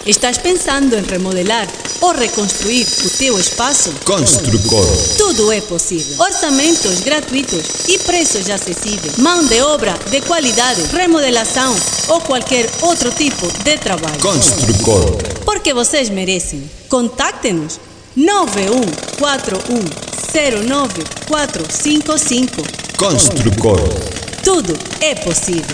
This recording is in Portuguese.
Estás pensando em remodelar ou reconstruir o teu espaço? Construcor. Tudo é possível. Orçamentos gratuitos e preços acessíveis. Mão de obra de qualidade, remodelação ou qualquer outro tipo de trabalho. Construcor. Porque vocês merecem. Contacte-nos 9141094455. Construcor. Tudo é possível.